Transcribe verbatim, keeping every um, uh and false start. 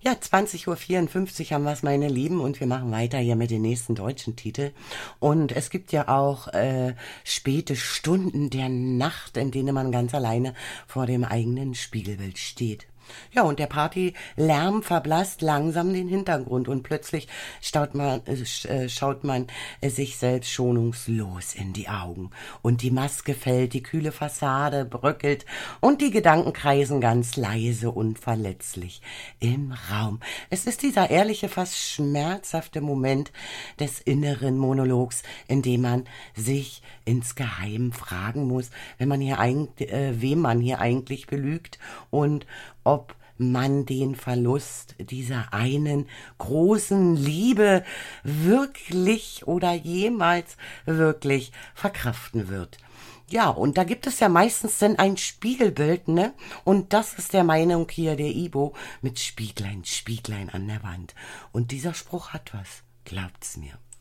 Ja, zwanzig Uhr vierundfünfzig haben wir es, meine Lieben, und wir machen weiter hier mit den nächsten deutschen Titel. Und es gibt ja auch äh, späte Stunden der Nacht, in denen man ganz alleine vor dem eigenen Spiegelbild steht. Ja, und der Partylärm verblasst langsam den Hintergrund und plötzlich schaut man, äh, schaut man äh, sich selbst schonungslos in die Augen. Und die Maske fällt, die kühle Fassade bröckelt und die Gedanken kreisen ganz leise und verletzlich im Raum. Es ist dieser ehrliche, fast schmerzhafte Moment des inneren Monologs, in dem man sich insgeheim fragen muss, wenn man hier eigentlich, äh, wem man hier eigentlich belügt und ob man den Verlust dieser einen großen Liebe wirklich oder jemals wirklich verkraften wird. Ja, und da gibt es ja meistens dann ein Spiegelbild, ne? Und das ist der Meinung hier der Ibo mit Spieglein, Spieglein an der Wand. Und dieser Spruch hat was, glaubt's mir.